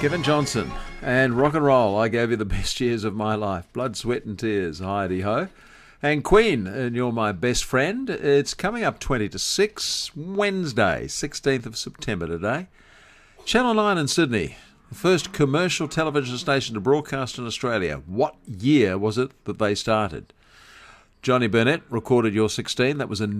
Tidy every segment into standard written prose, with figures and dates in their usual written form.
Kevin Johnson and rock and roll. I gave you the best years of my life. Blood, sweat and tears. Hi-de-ho. And Queen, and You're My Best Friend. It's coming up 20 to 6, Wednesday, 16th of September today. Channel 9 in Sydney, the first commercial television station to broadcast in Australia. What year was it that they started? Johnny Burnett recorded You're 16. That was in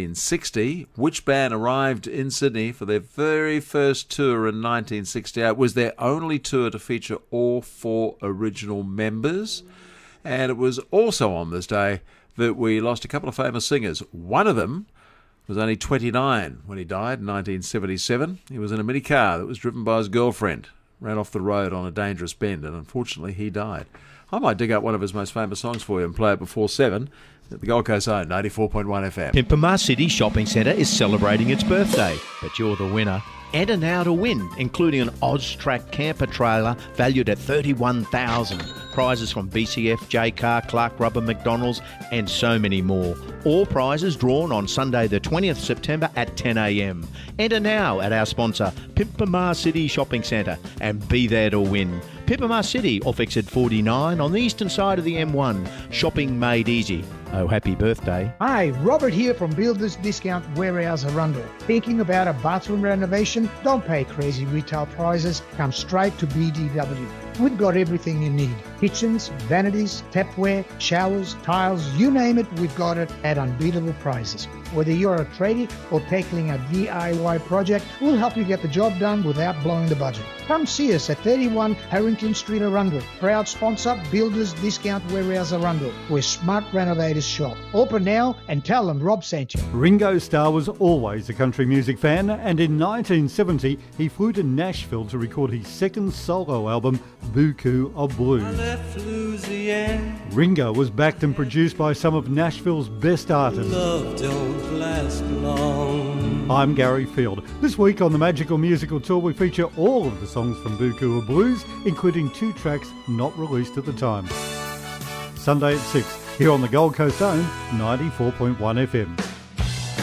1960. Which band arrived in Sydney for their very first tour in 1968? It was their only tour to feature all 4 original members. And it was also on this day that we lost a couple of famous singers. One of them was only 29 when he died in 1977. He was in a mini car that was driven by his girlfriend. Ran off the road on a dangerous bend, and unfortunately he died. I might dig up one of his most famous songs for you and play it before 7 at the Gold Coast Zone, 94.1 FM. Pimpama City Shopping Centre is celebrating its birthday, but you're the winner. Enter now to win, including an Oztrack camper trailer valued at $31,000. Prizes from BCF, J-Car, Clark Rubber, McDonald's and so many more. All prizes drawn on Sunday the 20th September at 10 a.m. Enter now at our sponsor, Pimpama City Shopping Centre, and be there to win. Pimpama City off exit 49 on the eastern side of the M1. Shopping made easy. Oh, happy birthday. Hi, Robert here from Builders Discount Warehouse Arundel. Thinking about a bathroom renovation? Don't pay crazy retail prices. Come straight to BDW. We've got everything you need. Kitchens, vanities, tapware, showers, tiles, you name it, we've got it at unbeatable prices. Whether you're a tradie or tackling a DIY project, we'll help you get the job done without blowing the budget. Come see us at 31 Harrington Street, Arundel. Proud sponsor, Builders Discount Warehouse Arundel, where smart renovators shop. Open now and tell them Rob sent you. Ringo Starr was always a country music fan, and in 1970 he flew to Nashville to record his second solo album, Buku of Blues. Ringo was backed and produced by some of Nashville's best artists. Love don't last long. I'm Gary Field. This week on the Magical Musical Tour we feature all of the songs from Buku of Blues, including 2 tracks not released at the time. Sunday at 6, here on the Gold Coast Zone, 94.1 FM.